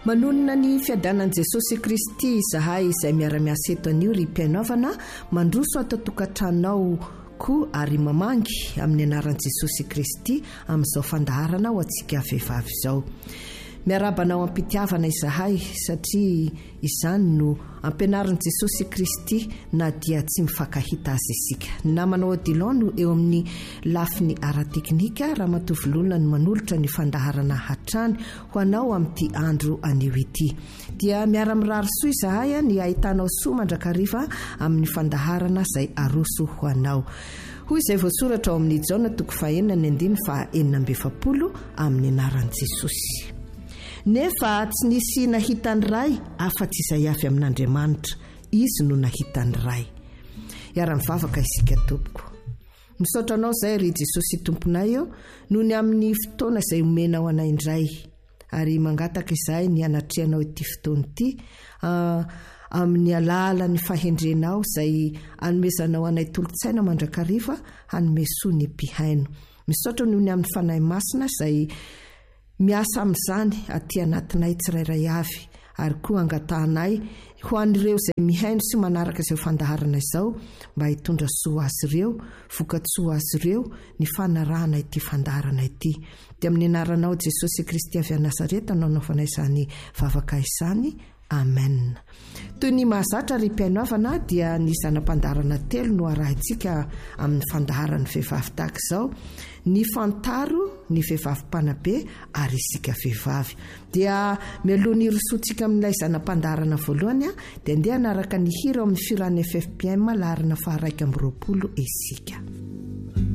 Manonona ny fiadanan'i Jesosy Kristy zahay izay miara-miasa eto anio ry mpianaovana mandroso atotokantranao koa ary mamangy amin'ny anaran'i Jesosy Kristy amin'izao fandaharana ho antsika vehivavy izao. Miarabanao ampitiavana izahay satria izany no ampianarin'i Jesosy Kristy na dia tsy mifankahita azy isika. Namanao Odilon no eo amin'ny lafiny ara-teknika raha matovolona ny manolotra ny fandaharana hatrany ho anao amin'ity andro anio ity. Dia miara-mirary soa izahay ny ahitanao soa mandrakariva amin'ny fandaharana izay aroso ho anao. Hoy izay voasoratra ao amin'ny Jaona 4:4 amin'ny anaran'i Jesosy. Nefa tsy nisy nahitany ray afa-tsy izay avy amin'Andriamanitra, izy no nahitany ray. Iara-mivavaka isika tompoko. Misaotra anao izay ry Jesosy tomponay eo noho ny amin'ny fotoana izay omenao anay indray, ary mangataka izay ny anatrehanao ity fotoana ity amin'ny alalan'ny fahendrenao izay anomezanao anay tolotsaina mandrakariva hanomesoa ny mpihaino. Misaotra noho ny amin'ny fanahy masina izay miasa amin'izany aty anatinay tsirairay avy, ary koa angatahanay ho an'ireo izay mihaino sy manaraka izay fandaharana izao mba hitondra soa azy ireo, vokatsoa azy ireo ny fanarahana ity fandaharana ity. Dia amin'ny anaranao Jesosy Kristy avy Nazareta no anaovanay izany vavaka izany. Amen. Toy ny mahazatra ry mpianaovana dia ny zanam-pandaharana 3 no arahintsika amin'ny fandaharan'ny vehivavy tahaka izao: ny fantaro, ny vehivavy mpanabe ary isika vehivavy. Dia mialoha ny rosotsika amin'ilay zanam-pandaharana voalohany dia andeha anaraka ny hira amin'ny firan'ny FFPM larina 220 isika.